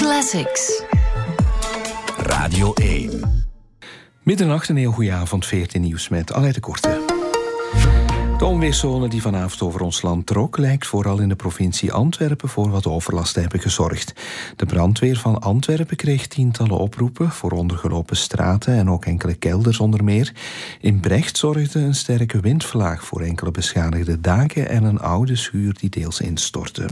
Classics. Radio 1. Middernacht, een heel goede avond, 14 nieuws met Aleid de Korte. De onweerszone die vanavond over ons land trok, lijkt vooral in de provincie Antwerpen voor wat overlast te hebben gezorgd. De brandweer van Antwerpen kreeg tientallen oproepen voor ondergelopen straten en ook enkele kelders onder meer. In Brecht zorgde een sterke windvlaag voor enkele beschadigde daken en een oude schuur die deels instortte.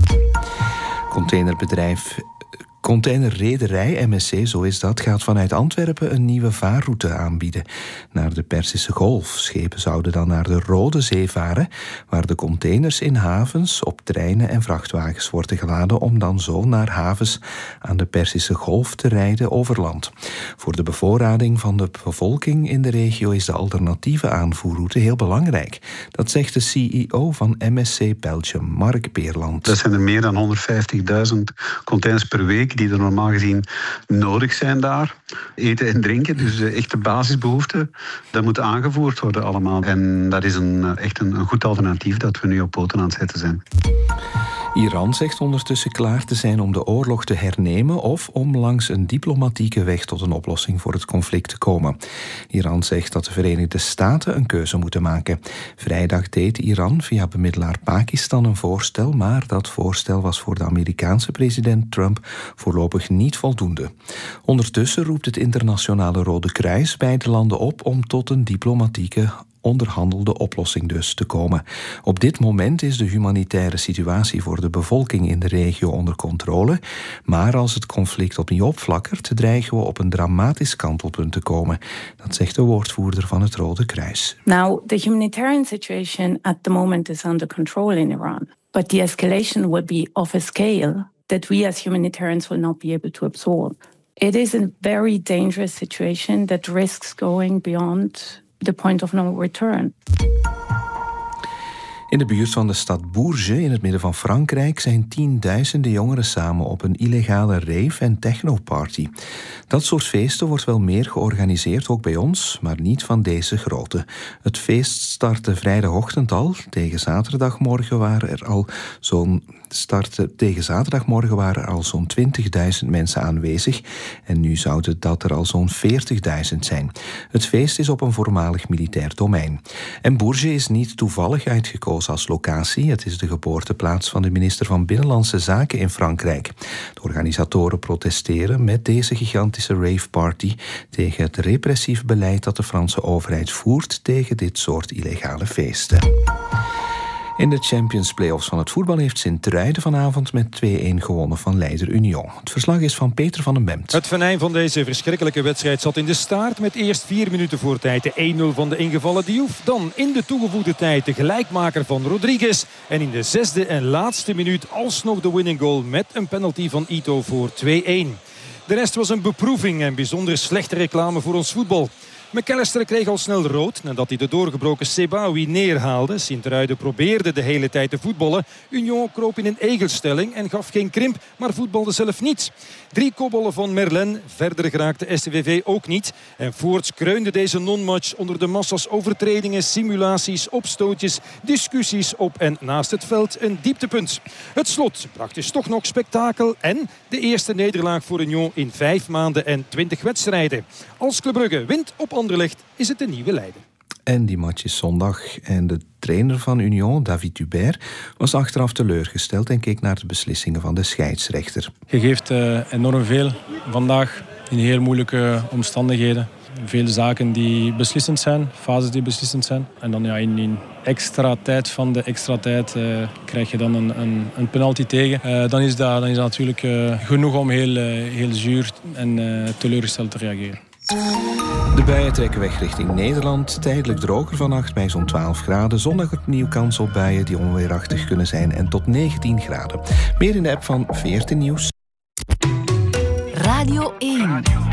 Containerrederij MSC, zo is dat, gaat vanuit Antwerpen een nieuwe vaarroute aanbieden naar de Perzische Golf. Schepen zouden dan naar de Rode Zee varen, waar de containers in havens, op treinen en vrachtwagens worden geladen om dan zo naar havens aan de Perzische Golf te rijden over land. Voor de bevoorrading van de bevolking in de regio is de alternatieve aanvoerroute heel belangrijk. Dat zegt de CEO van MSC Belgium, Mark Beerland. Dat zijn er meer dan 150.000 containers per week die er normaal gezien nodig zijn daar. Eten en drinken, dus echte basisbehoeften, dat moet aangevoerd worden allemaal. En dat is echt een goed alternatief dat we nu op poten aan het zetten zijn. Iran zegt ondertussen klaar te zijn om de oorlog te hernemen of om langs een diplomatieke weg tot een oplossing voor het conflict te komen. Iran zegt dat de Verenigde Staten een keuze moeten maken. Vrijdag deed Iran via bemiddelaar Pakistan een voorstel, maar dat voorstel was voor de Amerikaanse president Trump voorlopig niet voldoende. Ondertussen roept het Internationale Rode Kruis beide landen op om tot een diplomatieke onderhandelde oplossing dus te komen. Op dit moment is de humanitaire situatie voor de bevolking in de regio onder controle, maar als het conflict opnieuw opflakkert, dreigen we op een dramatisch kantelpunt te komen. Dat zegt de woordvoerder van het Rode Kruis. Now, the humanitarian situation at the moment is under control in Iran, but the escalation will be of a scale that we as humanitarians will not be able to absorb. It is a very dangerous situation that risks going beyond the point of no return. In de buurt van de stad Bourges, in het midden van Frankrijk, zijn tienduizenden jongeren samen op een illegale rave- en technoparty. Dat soort feesten wordt wel meer georganiseerd, ook bij ons, maar niet van deze grootte. Het feest startte vrijdagochtend al. Tegen zaterdagmorgen waren er al zo'n 20.000 mensen aanwezig. En nu zouden dat er al zo'n 40.000 zijn. Het feest is op een voormalig militair domein. En Bourges is niet toevallig uitgekozen als locatie. Het is de geboorteplaats van de minister van Binnenlandse Zaken in Frankrijk. De organisatoren protesteren met deze gigantische raveparty tegen het repressief beleid dat de Franse overheid voert tegen dit soort illegale feesten. In de Champions Playoffs van het voetbal heeft Sint-Truiden vanavond met 2-1 gewonnen van leider Union. Het verslag is van Peter van den Bemt. Het venijn van deze verschrikkelijke wedstrijd zat in de staart met eerst 4 minuten voor tijd de 1-0 van de ingevallen Diouf. Dan in de toegevoegde tijd de gelijkmaker van Rodriguez. En in de 6e en laatste minuut alsnog de winning goal met een penalty van Ito voor 2-1. De rest was een beproeving en bijzonder slechte reclame voor ons voetbal. McAllister kreeg al snel rood nadat hij de doorgebroken Sebaoui neerhaalde. Sint-Truiden probeerde de hele tijd te voetballen. Union kroop in een egelstelling en gaf geen krimp, maar voetbalde zelf niet. 3 kopballen van Merlin, verder geraakte SCVV ook niet. En voorts kreunde deze non-match onder de massa's overtredingen, simulaties, opstootjes, discussies op en naast het veld een dieptepunt. Het slot bracht dus toch nog spektakel en de eerste nederlaag voor Union in 5 maanden en 20 wedstrijden. Als Club Brugge wint op Anderlecht is het een nieuwe leider. En die match is zondag. En de trainer van Union, David Hubert, was achteraf teleurgesteld en keek naar de beslissingen van de scheidsrechter. Je geeft enorm veel vandaag in heel moeilijke omstandigheden. Veel zaken die beslissend zijn, fases die beslissend zijn. En dan in extra tijd van de extra tijd krijg je dan een penalty tegen. Dan is dat natuurlijk genoeg om heel zuur en teleurgesteld te reageren. De buien trekken weg richting Nederland. Tijdelijk droger vannacht bij zo'n 12 graden. Zondag opnieuw kans op buien die onweerachtig kunnen zijn en tot 19 graden. Meer in de app van 14 Nieuws. Radio 1.